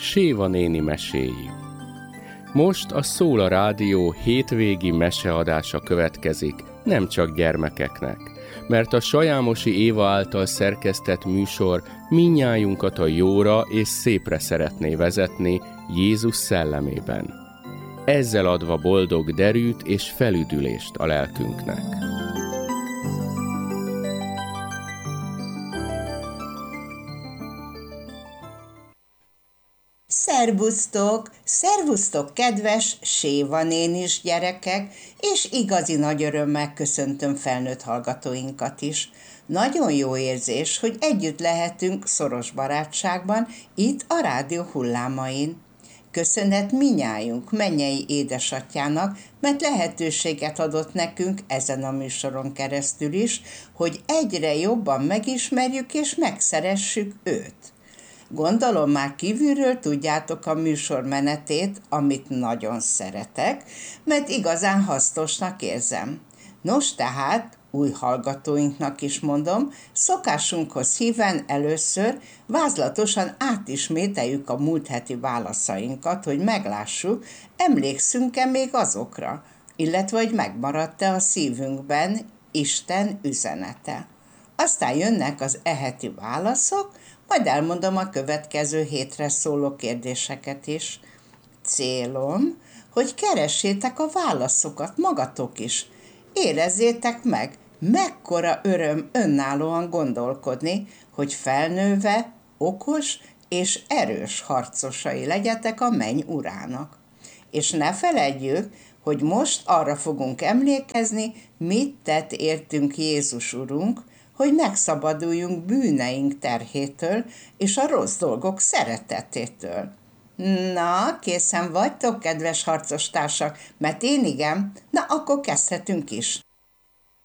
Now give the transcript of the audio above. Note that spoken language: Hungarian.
Séva néni meséi. Most a Szóla Rádió hétvégi meseadása következik, nem csak gyermekeknek, mert a Sajámosi Éva által szerkesztett műsor mindnyájunkat a jóra és szépre szeretné vezetni Jézus szellemében. Ezzel adva boldog derűt és felüdülést a lelkünknek. Szervusztok! Szervusztok, kedves Séva nénis gyerekek, és igazi nagy örömmel köszöntöm felnőtt hallgatóinkat is. Nagyon jó érzés, hogy együtt lehetünk szoros barátságban itt a rádió hullámain. Köszönet minnyájunk mennyei édesatyának, mert lehetőséget adott nekünk ezen a műsoron keresztül is, hogy egyre jobban megismerjük és megszeressük őt. Gondolom már kívülről tudjátok a műsor menetét, amit nagyon szeretek, mert igazán hasznosnak érzem. Nos tehát, új hallgatóinknak is mondom, szokásunkhoz híven először vázlatosan átismételjük a múlt heti válaszainkat, hogy meglássuk, emlékszünk-e még azokra, illetve hogy megmaradt-e a szívünkben Isten üzenete. Aztán jönnek az eheti válaszok, majd elmondom a következő hétre szóló kérdéseket is. Célom, hogy keressétek a válaszokat magatok is. Érezzétek meg, mekkora öröm önállóan gondolkodni, hogy felnőve okos és erős harcosai legyetek a menny urának. És ne feledjük, hogy most arra fogunk emlékezni, mit tett értünk Jézus Urunk, hogy megszabaduljunk bűneink terhétől és a rossz dolgok szeretetétől. Na, készen vagytok, kedves harcostársak? Mert én igen. Na, akkor kezdhetünk is.